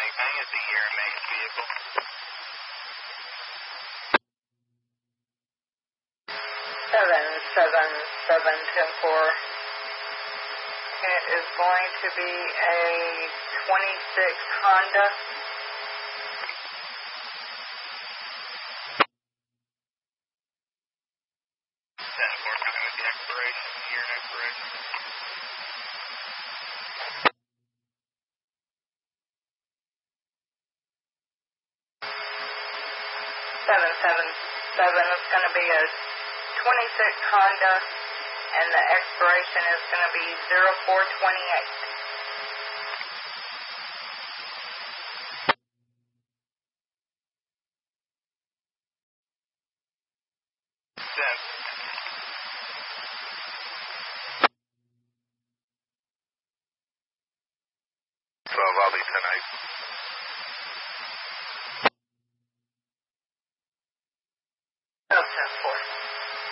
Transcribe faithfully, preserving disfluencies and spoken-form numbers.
Peng is the year and make vehicle. seven seven seven ten four. It is going to be a twenty-six Honda. ten four, coming with the expiration, year and expiration. seven seven seven. It's going to be a twenty-six Honda, and the expiration is going to be zero four twenty-eight. Sent. twelve, I'll be tonight. Oh, ten four.